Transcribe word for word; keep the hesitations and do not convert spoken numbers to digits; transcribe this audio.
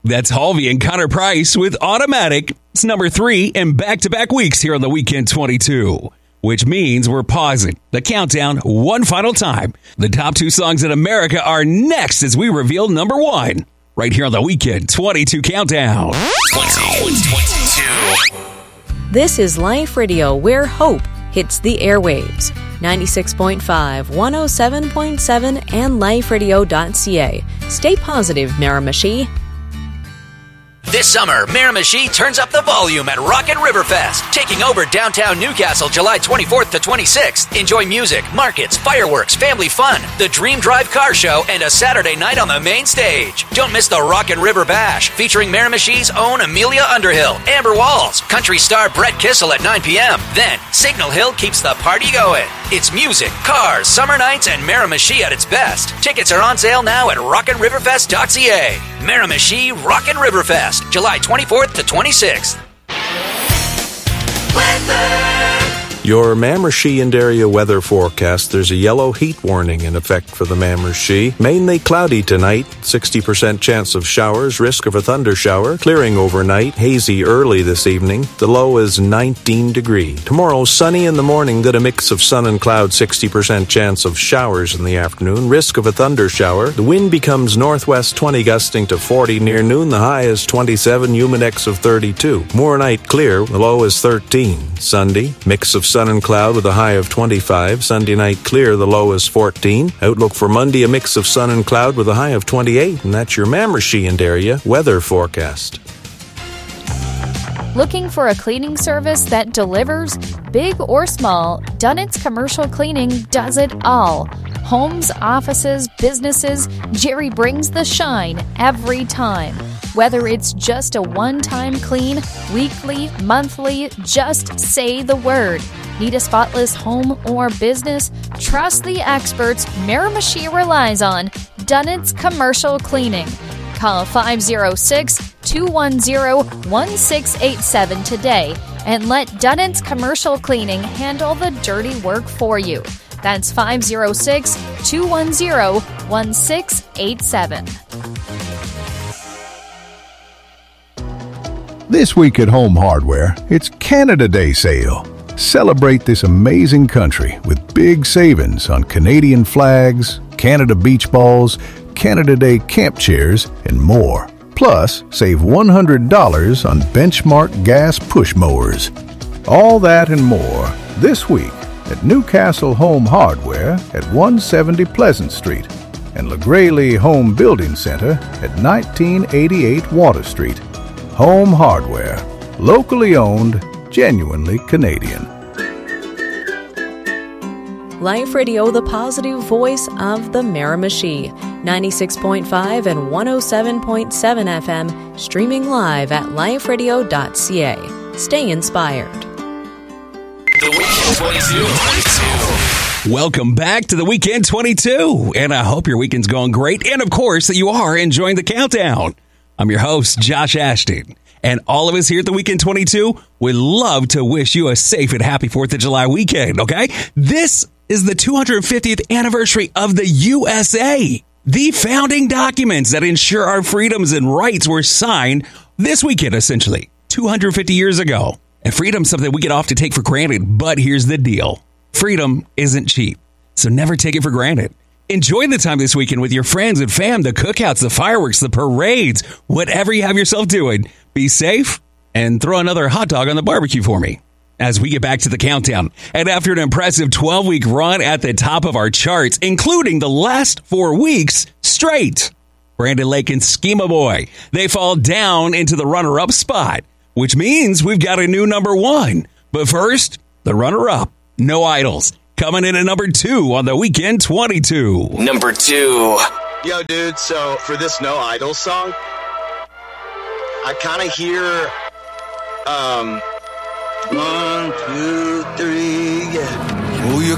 That's Halvey and Connor Price with Automatic. It's number three in back-to-back weeks here on the Weekend twenty-two, which means we're pausing the countdown one final time. The top two songs in America are next as we reveal number one right here on the Weekend twenty-two Countdown. twenty twenty-two. This is Life Radio, where hope hits the airwaves. ninety-six point five, one oh seven point seven, and life radio dot c a. Stay positive, Miramichi. This summer, Miramichi turns up the volume at Rockin' Riverfest, taking over downtown Newcastle July twenty-fourth to twenty-sixth. Enjoy music, markets, fireworks, family fun, the Dream Drive Car Show, and a Saturday night on the main stage. Don't miss the Rockin' River Bash, featuring Miramichi's own Amelia Underhill, Amber Walls, country star Brett Kissel at nine p.m. Then, Signal Hill keeps the party going. It's music, cars, summer nights, and Miramichi at its best. Tickets are on sale now at rockin riverfest dot c a. Miramichi Rockin' Riverfest, July twenty-fourth to twenty-sixth. Weather. Your Miramichi and area weather forecast. There's a yellow heat warning in effect for the Miramichi. Mainly cloudy tonight, sixty percent chance of showers, risk of a thunder shower, clearing overnight, hazy early this evening. The low is nineteen degrees. Tomorrow, sunny in the morning, then a mix of sun and cloud, sixty percent chance of showers in the afternoon, risk of a thunder shower. The wind becomes northwest twenty, gusting to forty near noon. The high is twenty-seven, humidex of thirty-two. Tomorrow night, clear, the low is thirteen. Sunday, mix of sun and cloud with a high of twenty-five. Sunday night clear, the low is fourteen. Outlook for Monday, a mix of sun and cloud with a high of twenty-eight. And that's your Miramichi and area weather forecast. Looking for a cleaning service that delivers? Big or small, Dunnett's Commercial Cleaning does it all. Homes, offices, businesses, Jerry brings the shine every time. Whether it's just a one-time clean, weekly, monthly, just say the word. Need a spotless home or business? Trust the experts Miramichi relies on. Dunnett's Commercial Cleaning. Call five oh six, two one oh, one six eight seven today and let Dunnett's Commercial Cleaning handle the dirty work for you. That's five oh six, two one oh, one six eight seven. This week at Home Hardware, it's Canada Day sale. Celebrate this amazing country with big savings on Canadian flags, Canada beach balls, Canada Day camp chairs, and more. Plus, save one hundred dollars on Benchmark gas push mowers. All that and more this week at Newcastle Home Hardware at one seventy Pleasant Street and LaGraylee Home Building Center at nineteen eighty-eight Water Street. Home Hardware, locally owned, genuinely Canadian. Life Radio, the positive voice of the Miramichi. ninety-six point five and one oh seven point seven F M, streaming live at life radio dot c a. Stay inspired. The Weekend twenty-two. Welcome back to the Weekend twenty-two, and I hope your weekend's going great, and of course that you are enjoying the countdown. I'm your host, Josh Ashton, and all of us here at the Weekend twenty-two would love to wish you a safe and happy fourth of July weekend, okay? This is the two hundred fiftieth anniversary of the U S A. The founding documents that ensure our freedoms and rights were signed this weekend, essentially, two hundred fifty years ago. And freedom's something we get off to take for granted, but here's the deal. Freedom isn't cheap, so never take it for granted. Enjoy the time this weekend with your friends and fam, the cookouts, the fireworks, the parades, whatever you have yourself doing. Be safe and throw another hot dog on the barbecue for me as we get back to the countdown. And after an impressive twelve-week run at the top of our charts, including the last four weeks straight, Brandon Lake and Schema Boy, they fall down into the runner-up spot, which means we've got a new number one. But first, the runner-up, No Idols, coming in at number two on the Weekend twenty-two. Number two. Yo, dude, so for this No Idols song, I kind of hear, um, one, two, three, yeah.